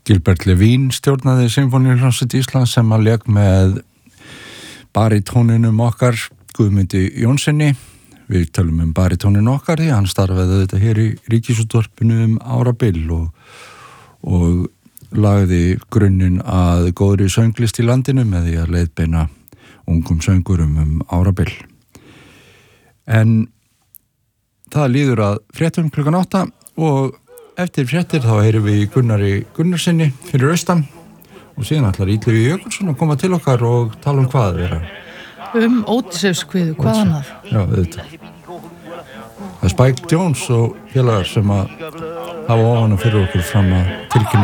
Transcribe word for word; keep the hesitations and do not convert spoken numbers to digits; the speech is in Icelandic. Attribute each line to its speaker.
Speaker 1: Gilbert Levine stjórnaði Sinfóníuhljómsveit Íslands sem að lék með baritóninum okkar Guðmundi Jónssoni. Við tölum um baritónin okkar því hann starfaði þetta hér í Ríkisútvarpinu um árabil og, og lagði grunninn að góðri sönglist í landinu með því að leiðbeina ungum söngurum um árabil. En það líður að fréttum klukkan átta og eftir fréttir þá heyrum við Gunnari Gunnarsinni fyrir austan og síðan ætlar Illugi Jökulsson að koma til okkar og tala um hvað vera.
Speaker 2: Um Ódysseifskviðu, hvað annað?
Speaker 1: Já, auðvitað. Það er Spike Jones og félagar sem að hafa ofan fyrir okkur fram að tilkynningu